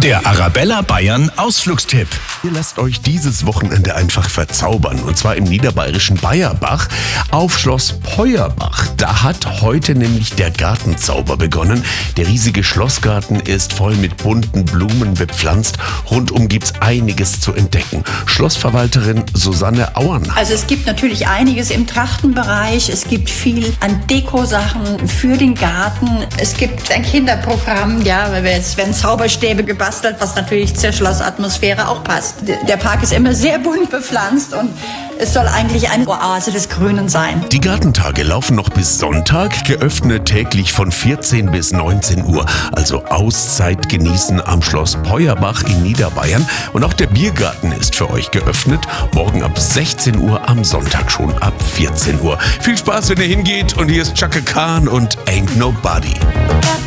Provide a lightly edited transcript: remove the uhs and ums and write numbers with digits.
Der Arabella Bayern Ausflugstipp. Ihr lasst euch dieses Wochenende einfach verzaubern. Und zwar im niederbayerischen Bayerbach auf Schloss Peuerbach. Da hat heute nämlich der Gartenzauber begonnen. Der riesige Schlossgarten ist voll mit bunten Blumen bepflanzt. Rundum gibt's einiges zu entdecken. Schlossverwalterin Susanne Auern. Also es gibt natürlich einiges im Trachtenbereich. Es gibt viel an Dekosachen für den Garten. Es gibt ein Kinderprogramm, ja, weil es werden Zauberstäbe gebastelt, was natürlich zur Schlossatmosphäre auch passt. Der Park ist immer sehr bunt bepflanzt und es soll eigentlich eine Oase des Grünen sein. Die Gartentage laufen noch bis Sonntag, geöffnet täglich von 14 bis 19 Uhr. Also Auszeit genießen am Schloss Peuerbach in Niederbayern. Und auch der Biergarten ist für euch geöffnet. Morgen ab 16 Uhr, am Sonntag schon ab 14 Uhr. Viel Spaß, wenn ihr hingeht. Und hier ist Chaka Khan und Ain't Nobody.